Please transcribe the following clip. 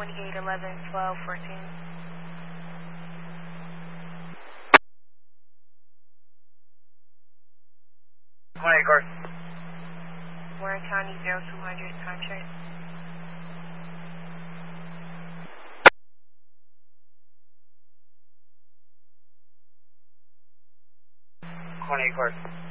28, 11, 12, 14. Course. Warren County 0200, contract. Course.